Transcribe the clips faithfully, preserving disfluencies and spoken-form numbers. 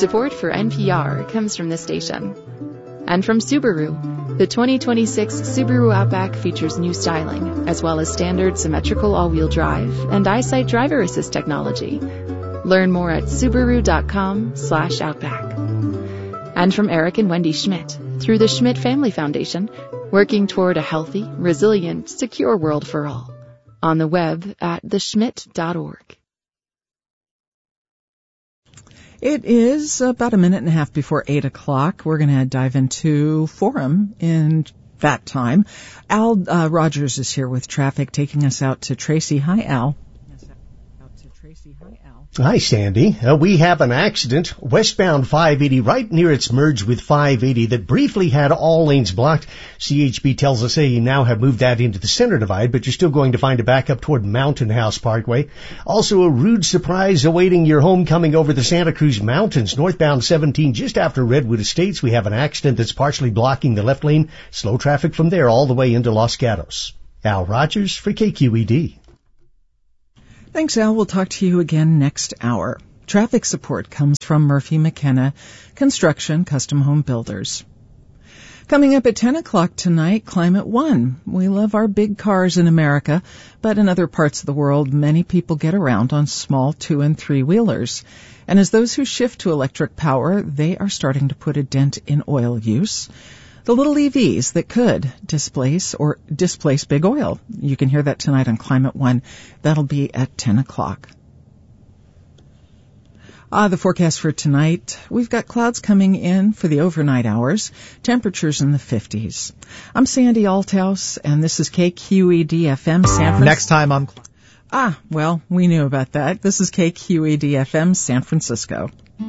Support for N P R comes from this station. And from Subaru, the twenty twenty-six Subaru Outback features new styling, as well as standard symmetrical all-wheel drive and EyeSight driver assist technology. Learn more at Subaru.com slash Outback. And from Eric and Wendy Schmidt, through the Schmidt Family Foundation, working toward a healthy, resilient, secure world for all. On the web at the schmidt dot org. It is about a minute and a half before eight o'clock. We're going to dive into Forum in that time. Al uh, Rogers is here with traffic, taking us out to Tracy. Hi, Al. Out to Tracy. Hi, Al. Hi, Sandy. Uh, we have an accident westbound five eighty right near its merge with five eighty that briefly had all lanes blocked. C H B tells us they now have moved that into the center divide, but you're still going to find a backup toward Mountain House Parkway. Also, a rude surprise awaiting your homecoming over the Santa Cruz Mountains. Northbound seventeen, just after Redwood Estates, we have an accident that's partially blocking the left lane. Slow traffic from there all the way into Los Gatos. Al Rogers for K Q E D. Thanks, Al. We'll talk to you again next hour. Traffic support comes from Murphy McKenna Construction Custom Home Builders. Coming up at ten o'clock tonight, Climate One. We love our big cars in America, but in other parts of the world, many people get around on small two- and three-wheelers. And as those who shift to electric power, they are starting to put a dent in oil use. The little E Vs that could displace or displace big oil. You can hear that tonight on Climate One. That'll be at ten o'clock. Ah, the forecast for tonight. We've got clouds coming in for the overnight hours. Temperatures in the fifties. I'm Sandy Althouse, and this is K Q E D F M San Francisco. Next time on... Ah, well, we knew about that. This is K Q E D F M San Francisco.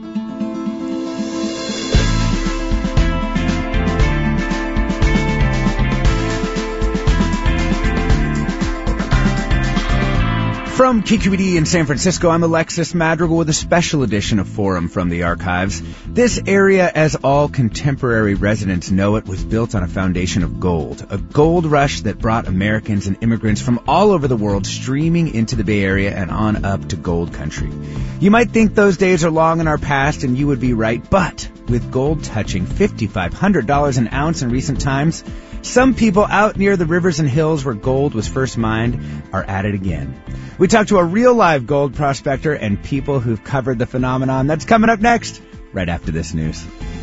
From K Q E D in San Francisco, I'm Alexis Madrigal with a special edition of Forum from the Archives. This area, as all contemporary residents know it, was built on a foundation of gold. A gold rush that brought Americans and immigrants from all over the world streaming into the Bay Area and on up to gold country. You might think those days are long in our past, and you would be right, but with gold touching five thousand five hundred dollars an ounce in recent times, some people out near the rivers and hills where gold was first mined are at it again. We talked to a real live gold prospector and people who've covered the phenomenon. That's coming up next, right after this news.